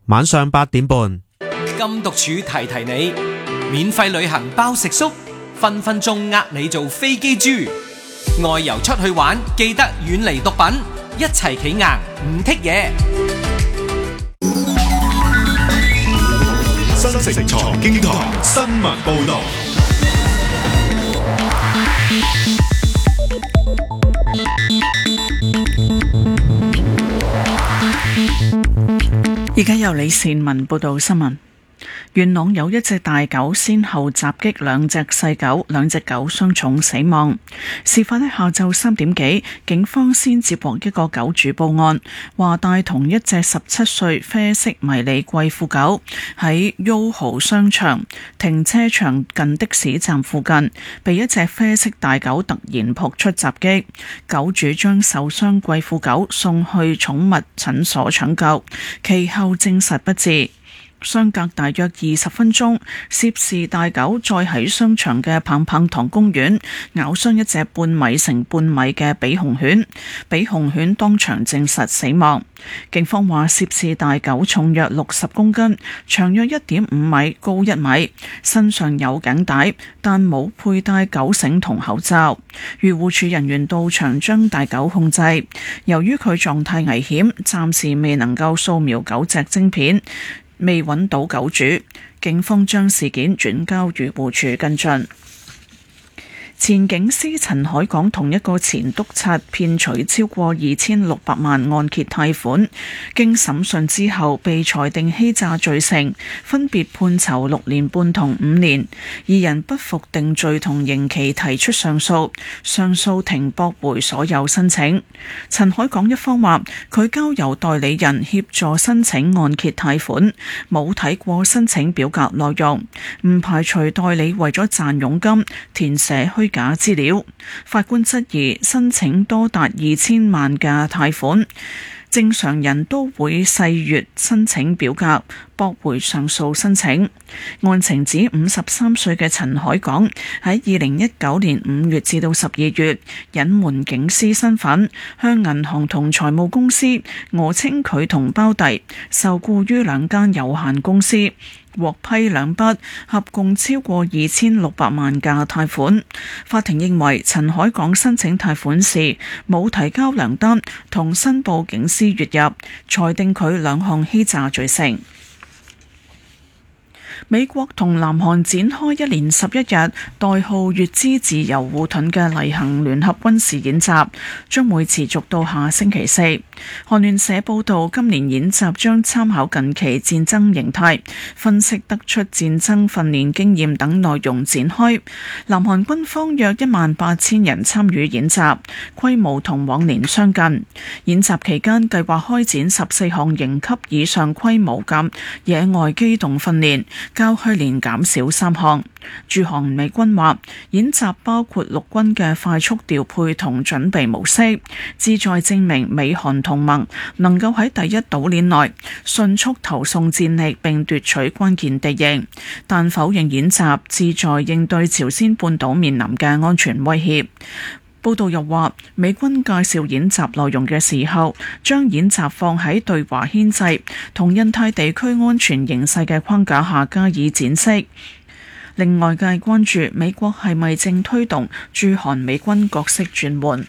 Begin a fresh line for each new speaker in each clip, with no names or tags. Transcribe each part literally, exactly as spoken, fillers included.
晚上八點半。
禁毒處提提你，免費旅行包食宿，分分鐘呃你做飛機豬。外遊出去玩，記得遠離毒品，一齊企硬唔剔嘢。
新城財經台新聞報導。
而家由李善文報道新聞。元朗有一隻大狗先後襲擊兩隻細狗，兩隻狗傷重死亡。事發喺下晝三點幾，警方先接獲一個狗主報案，話帶同一隻十七歲啡色迷你貴婦狗喺 U 豪商場停車場近的士站附近，被一隻啡色大狗突然撲出襲擊。狗主將受傷貴婦狗送去寵物診所搶救，其後證實不治。相隔大約二十分鐘，涉事大狗再喺商場嘅棒棒堂公園咬傷一隻半米乘半米嘅比熊犬，比熊犬當場證實死亡。警方話涉事大狗重約六十公斤，長約一點五米，高一米，身上有頸帶，但冇佩戴狗繩同口罩。漁護署人員到場將大狗控制，由於佢狀態危險，暫時未能夠掃描狗隻晶片，未揾到狗主，警方將事件轉交漁護署跟進。前警司陳海港同一個前督察騙取超過二千六百萬按揭貸款，經審訊之後被裁定欺詐罪成，分別判囚六年半同五年。二人不服定罪同刑期提出上訴，上訴庭駁回所有申請。陳海港一方話佢交由代理人協助申請按揭貸款，冇睇過申請表格內容，唔排除代理為咗賺佣金填寫虛假資料。法官質疑申請多達二千萬嘅貸款，正常人都會細閱申請表格，駁回上訴申請。案情指五十三歲嘅陳海港喺二零一九年五月至到十二月隱瞞警司身份，向銀行同財務公司訛稱佢同胞弟受僱於兩間有限公司，獲批兩筆合共超過二千六百萬嘅貸款。法庭認為陳海港申請貸款時冇提交糧單同申報警司月入，裁定佢兩項欺詐罪成。美國同南韓展開一連十一日代號月之自由護盾嘅例行聯合軍事演習，將會持續到下星期四。韓聯社報道，今年演習將參考近期戰爭形態，分析得出戰爭訓練經驗等內容展開。南韓軍方約一萬八千人參與演習，規模同往年相近。演習期間計劃開展十四項營級以上規模嘅野外機動訓練，較去年減少三項。駐韓美軍話，演習包括陸軍嘅快速調配同準備模式，旨在證明美韓同盟能夠喺第一島鏈內迅速投送戰力並奪取關鍵地形，但否認演習旨在應對朝鮮半島面臨嘅安全威脅。報道又話，美軍介紹演習內容嘅時候，將演習放喺對華牽制同印太地區安全形勢嘅框架下加以展示，令外界關注美國係咪正推動駐韓美軍角色轉換。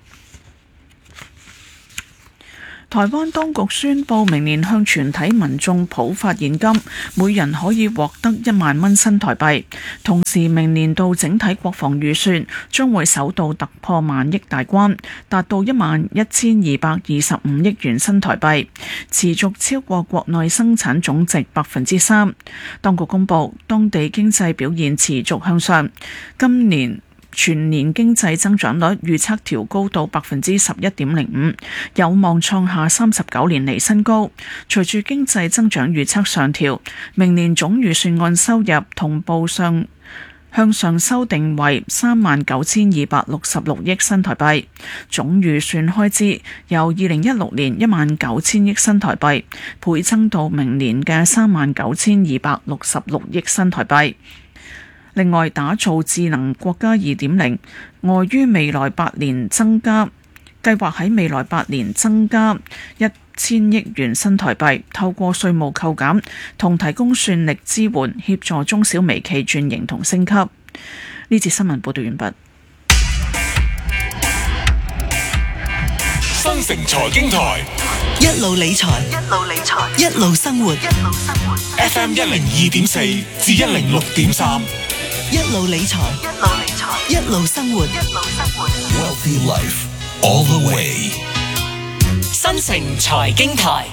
台灣當局宣布，明年向全體民眾普發現金，每人可以獲得一萬蚊新台幣。同時，明年度整體國防預算將會首度突破萬億大關，達到一萬一千二百二十五億元新台幣，持續超過國內生產總值百分之三。當局公布，當地經濟表現持續向上，今年全年經濟增長率預測調高到百分之十一點零五，有望創下三十九年嚟新高。隨住經濟增長預測上調，明年總預算案收入同步上向上修訂為三萬九千二百六十六億新台幣，總預算開支由二零一六年一萬九千億新台幣倍增到明年嘅三萬九千二百六十六億新台幣。另外，打造智能國家二點零，礙於未來八年增加，計劃喺未來八年增加一千億元新台幣，透過稅務扣減同提供算力支援，協助中小微企轉型同升級。呢節新聞報道完畢。
新城財經台
一路理財，一路理財，一路生活，一路生活。
F M 一零二點四至一零六點三，
一路理財，一路理財，一路生活，一路生活。
Wealthy Life all the way。
新城財經台，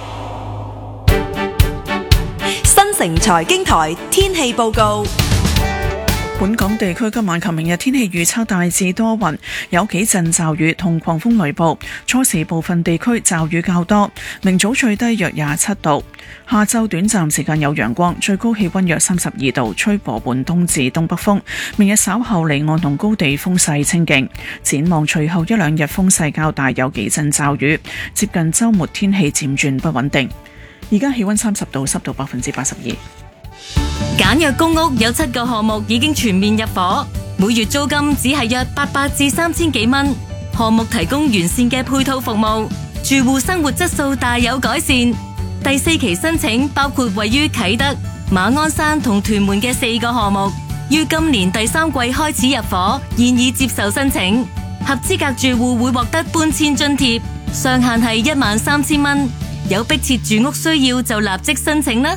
新城財經台天氣報告。
本港地區今晚及明日天氣預測大致多雲，有幾陣驟雨同狂風雷暴，初時部分地區驟雨較多。明早最低約廿七度，下晝短暫時間有陽光，最高氣溫約三十二度，吹和緩東至東北風。明日稍後離岸同高地風勢清勁，展望隨後一兩日風勢較大，有幾陣驟雨，接近週末天氣漸轉不穩定。而家氣溫三十度，濕度百分之八十二。
簡約公屋有七個項目已經全面入伙，每月租金只係約八百至三千幾蚊。項目提供完善嘅配套服務，住戶生活質素大有改善。第四期申請包括位於啟德、馬鞍山同屯門嘅四個項目，於今年第三季開始入伙，現已接受申請。合資格住戶會獲得搬遷津貼，上限係一萬三千蚊。有迫切住屋需要就立即申請啦。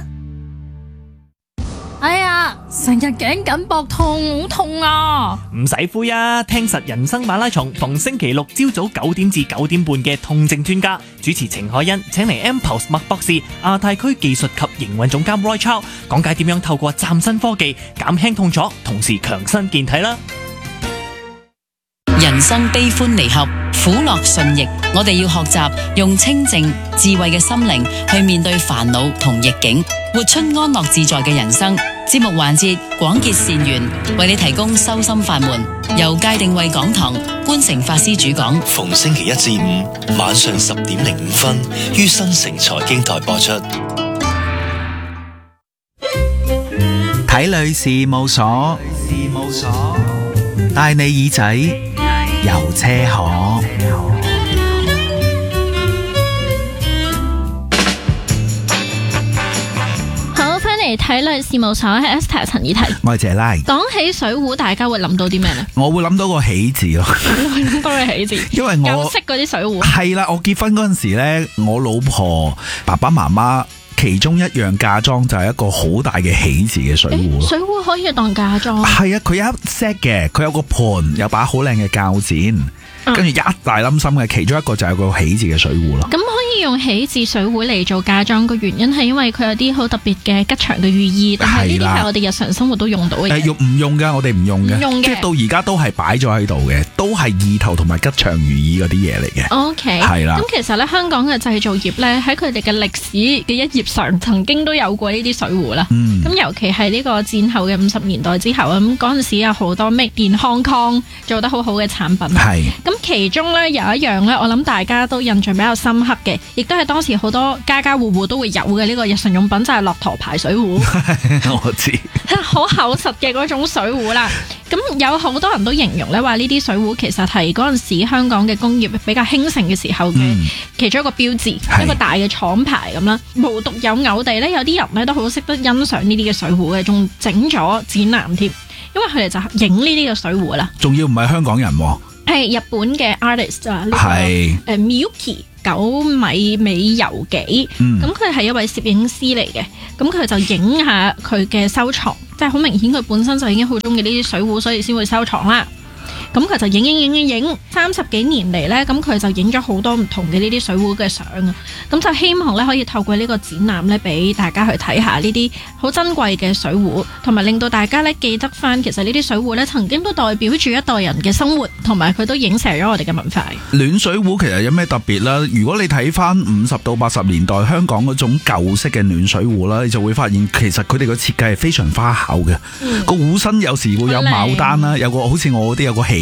哎呀，成日頸緊膊痛，好痛啊！
唔使灰啊，聽實人生馬拉松，逢星期六朝早九點至九點半嘅痛症專家主持程海欣，請嚟 M-Pulse 麥博士、亞太區技術及營運總監 Roy Chow 講解點樣透過嶄新科技減輕痛楚，同時強身健體啦。
人生悲歡離合，苦樂順逆，我哋要學習用清靜智慧嘅心靈去面對煩惱同逆境，活出安樂自在嘅人生。節目環節廣結善緣，為你提供修心法門，由界定慧講堂觀誠法師主講，
逢星期一至五晚上十點零五分於新城財經台播出。
體類事務所，事務所帶你耳仔遊車河。
體類事務所係 Esther 陳以提，
我係謝拉。
講起水壺，大家會諗到啲咩呢？
我會諗到個喜字咯，
諗到個喜字，
因為我
舊式嗰啲水壺
係啦。我結婚嗰陣時咧，我老婆爸爸媽媽其中一樣嫁妝就係一個好大嘅喜字嘅水壺咯。
水壺可以當嫁妝？
係啊，佢有一 set 嘅，佢有個盤，有把好靚嘅鉸剪。跟住一大冧心嘅，其中一個就係個喜字嘅水壺咯。
咁可以用喜字水壺嚟做嫁妝嘅原因係因為佢有啲好特別嘅吉祥嘅寓意，但係呢啲係我哋日常生活都用到嘅。誒、呃，用
唔用噶？我哋唔用嘅，
用
即係到而家都係擺咗喺度嘅，都係意頭同埋吉祥寓意嗰啲嘢嚟嘅。
O K， 係啦。咁其實咧，香港嘅製造業咧喺佢哋嘅歷史嘅一頁上，曾經都有過呢啲水壺啦。咁、嗯、尤其係呢個戰後嘅五十年代之後啊，咁嗰陣時有好多 Made in Hong Kong做得好好嘅產品。係。咁其中咧有一樣咧，我諗大家都印象比較深刻嘅，亦都係當時好多家家戶戶都會有嘅呢個日常用品，就係駱駝牌水壺。
我知，
好厚實嘅嗰種水壺啦。咁有好多人都形容咧，話呢啲水壺其實係嗰陣時香港嘅工業比較興盛嘅時候嘅其中一個標誌，嗯、一個大嘅廠牌咁啦。無獨有偶地咧，有啲人咧都好識得欣賞呢啲嘅水壺嘅，仲整咗展覽添，因為佢哋就影呢啲嘅水壺啦。
仲要唔係香港人喎？
係日本嘅 artist 啊，呢個
誒
Miyuki 九米尾由紀，咁佢係一位攝影師嚟嘅，咁佢就影下佢嘅收藏，即係好明顯佢本身就已經好中意呢啲水壺，所以先會收藏啦。咁佢就影影影影影，三十幾年嚟呢，咁佢就影咗好多唔同嘅呢啲水壺嘅相啊！咁就希望咧可以透過呢個展覽呢，俾大家去睇下呢啲好珍貴嘅水壺，同埋令到大家呢記得翻，其實呢啲水壺呢曾經都代表住一代人嘅生活，同埋佢都影射咗我哋嘅文化。
暖水壺其實有咩特別啦？如果你睇翻五十到八十年代香港嗰種舊式嘅暖水壺啦，你就會發現其實佢哋個設計係非常花巧嘅。個、嗯、壺身有時會有牡丹啦，有個好似我嗰啲有個喜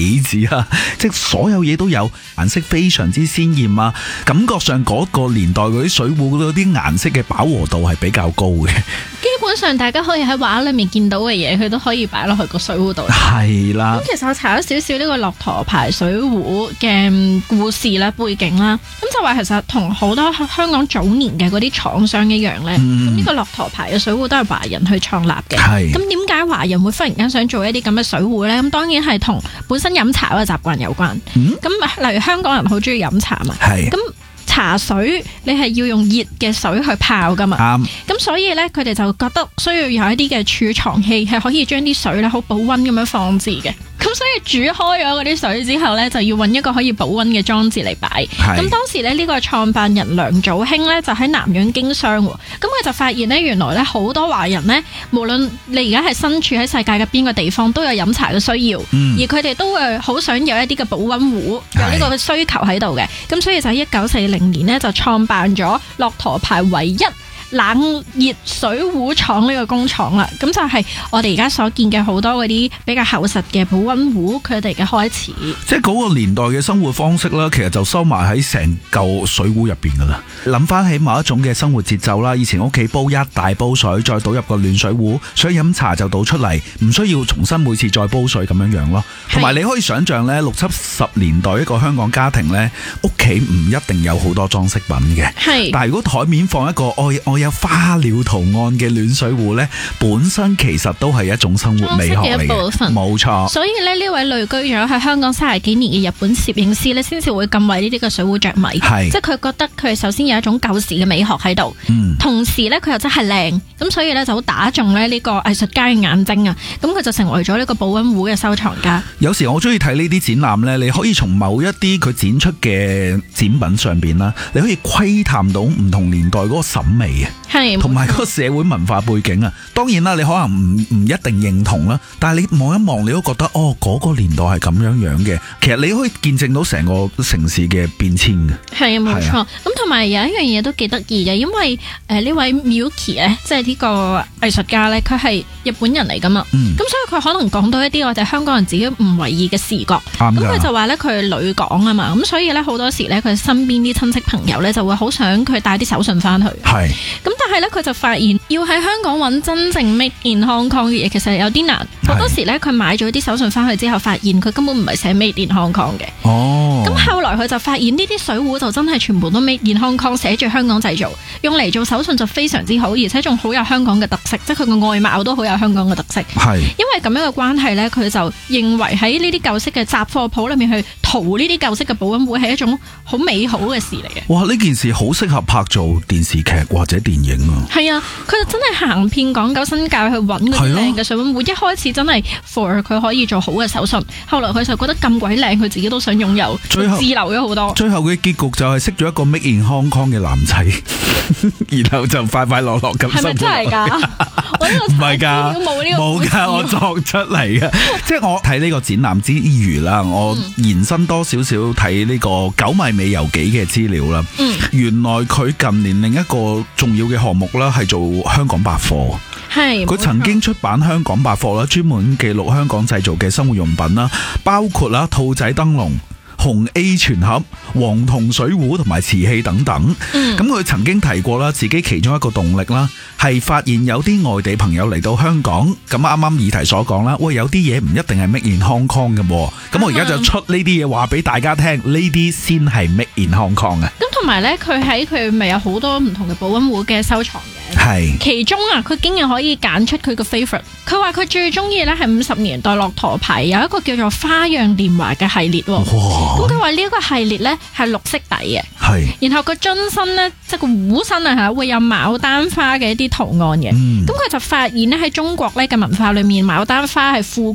李子啊，即係所有嘢都有，顏色非常之鮮豔啊，感覺上嗰個年代嗰啲水壺嗰啲顏色嘅飽和度係比較高嘅。
基本上大家可以喺畫裏面見到嘅嘢，佢都可以擺落去個水壺度。
係啦。
咁其實我查咗少少呢個駱駝牌水壺嘅故事啦、背景啦，咁就話其實同好多香港早年嘅嗰啲廠商一樣咧，咁呢、嗯、個駱駝牌嘅水壺都係華人去創立嘅。係。咁點解華人會忽然間想做一啲咁嘅水壺咧？咁當然係同本身飲茶嘅習慣有關。咁、嗯、例如香港人好中意飲茶嘛。係。咁茶水你係要用熱嘅水去泡噶嘛，咁、嗯、所以咧佢哋就覺得需要有一啲嘅儲藏器係可以將啲水咧好保溫咁樣放置嘅，咁所以煮開咗嗰啲水之後咧就要揾一個可以保溫嘅裝置嚟擺。咁當時咧呢、呢個創辦人梁祖興咧就喺南洋經商，咁佢就發現咧原來咧好多華人咧無論你而家係身處喺世界嘅邊個地方都有飲茶嘅需要，嗯、而佢哋都會好想有一啲嘅保溫壺，有呢個需求喺度嘅，咁所以就喺一九四零年呢，就創辦咗駱駝牌唯一冷熱水壺廠呢個工廠啦，咁就係我哋而家所見嘅好多嗰啲比較厚實嘅保溫壺，佢哋嘅開始。
即係嗰個年代嘅生活方式啦，其實就收埋喺成嚿水壺入邊噶啦。諗翻起某一種嘅生活節奏啦，以前屋企煲一大煲水，再倒入個暖水壺，想飲茶就倒出嚟，唔需要重新每次再煲水咁樣樣咯。同埋你可以想象呢，六七十年代一個香港家庭呢，屋企唔一定有好多裝飾品嘅。係，但係如果台面放一個我我有花鳥圖案嘅暖水壺呢，本身其實都係一種生活美學嚟嘅，冇錯。所以咧呢位旅居咗喺香港三十幾年嘅日本攝影師呢，先至會咁為呢啲嘅水壺着迷。係，即係佢覺得佢首先有一種舊時嘅美學喺度，嗯，同時呢，佢又真係靚，咁所以呢，就好打中咧呢個藝術家嘅眼睛啊！咁佢就成為咗呢個保溫壺嘅收藏家。有時我中意睇呢啲展覽呢，你可以從某一啲佢展出嘅展品上邊啦，你可以窺探到唔同年代嗰個審美啊。同埋嗰個社會文化背景啊，當然啦，你可能唔唔一定認同啦，但係你望一望，你都覺得哦，嗰、嗰個年代係咁樣樣嘅。其實你可以見證到成個城市嘅變遷嘅。係啊，冇錯。咁同埋有一樣嘢都幾得意嘅，因為誒呢、呃、位 Miyuki 咧，即係呢個藝術家咧，佢係日本人嚟噶嘛。咁、嗯、所以佢可能講到一啲我哋香港人自己唔為意嘅視覺。咁佢就話咧，佢係旅港啊嘛，咁所以咧好多時咧，佢身邊啲親戚朋友咧就會好想佢帶啲手信翻去。係。咁但係咧，佢就發現要喺香港揾真正 Made in Hong Kong 嘅嘢，其實有啲難。好多時咧，佢買咗啲手信翻去之後，發現佢根本唔係寫 Made in Hong Kong 嘅。哦。咁後來佢就發現呢啲水壺就真係全部都 Made in Hong Kong，寫住香港製造，用嚟做手信就非常之好，而且仲好有香港嘅特色，即係佢個外貌都好有香港嘅特色。係。因為咁樣嘅關係咧，佢就認為喺呢啲舊式嘅雜貨鋪裏面去淘呢啲舊式嘅保溫壺係一種好美好嘅事嚟嘅。哇！呢件事好適合拍做電視劇或者電影啊。係啊，佢就真係行遍港九新界去揾嗰啲靚嘅水溫壺。一開始真係 for 佢可以做好嘅手信，後來佢就覺得咁鬼靚，佢自己都想擁有，最後自留咗好多。最後嘅結局就係識咗一個 Made in Hong Kong 嘅男仔，然後就快快樂樂咁生活。係咪真係㗎？唔係㗎，冇㗎，我作出嚟嘅。即係我睇呢個展覽之餘啦，我延伸多少少睇呢個九米尾遊記嘅資料啦。嗯，原來佢近年另一個重要嘅項目啦，係做香港百貨。係，佢曾經出版香港百貨啦，專門記錄香港製造嘅生活用品啦，包括啦兔仔燈籠、紅 A 全盒、黃銅水壺同埋瓷器等等。咁佢、嗯、曾經提過啦，自己其中一個動力啦，係發現有啲外地朋友嚟到香港，咁啱啱議題所講啦，喂，有啲嘢唔一定係 Made in Hong Kong 嘅，咁我而家就出呢啲嘢話俾大家聽，呢啲先係 Made in Hong Kong 嘅。咁同埋咧，佢喺佢咪有好多唔同嘅保溫壺嘅收藏嘅，係其中啊，佢竟然可以揀出佢個 favorite。佢話佢最中意咧係五十年代駱駝牌有一個叫做花樣年華嘅系列。哇！咁佢話呢一個系列咧係綠色底嘅，係，然後個樽身咧即係個壺身啊吓，會有牡丹花嘅一啲圖案嘅。咁佢、嗯、就發現咧喺中國咧嘅文化裏面，牡丹花係富